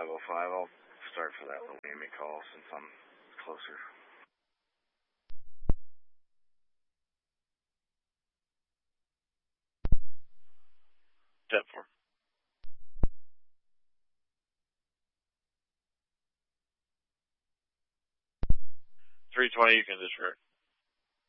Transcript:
505. I'll start for that little Amy call since I'm closer. Step 4. 320, you can disregard.